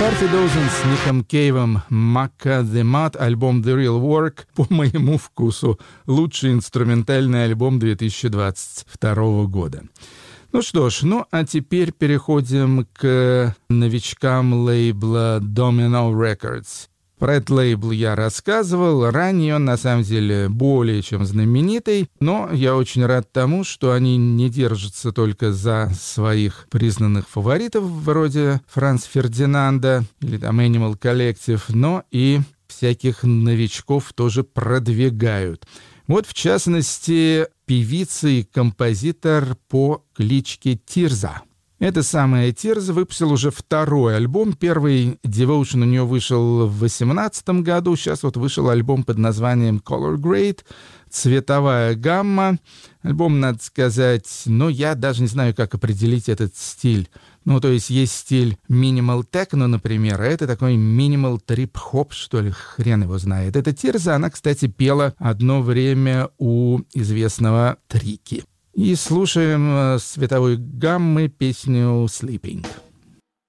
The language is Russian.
Party Dozen с Ником Кейвом, Macca the Mud, альбом The Real Work, по моему вкусу, лучший инструментальный альбом 2022 года. Ну что ж, а теперь переходим к новичкам лейбла Domino Records. Про этот лейбл я рассказывал. Ранее он, на самом деле, более чем знаменитый, но я очень рад тому, что они не держатся только за своих признанных фаворитов, вроде Франца Фердинанда или там Animal Collective, но и всяких новичков тоже продвигают. Вот, в частности, певица и композитор по кличке Тирза. Эта самая Тирза выпустила уже второй альбом. Первый Devotion у нее вышел в 2018 году. Сейчас вот вышел альбом под названием Color Grade, цветовая гамма. Альбом, надо сказать, я даже не знаю, как определить этот стиль. То есть стиль Minimal Techno, например, а это такой Minimal Trip-Hop, что ли, хрен его знает. Эта Тирза, она, кстати, пела одно время у известного Трики. И слушаем с цветовой гаммы песню «Sleeping».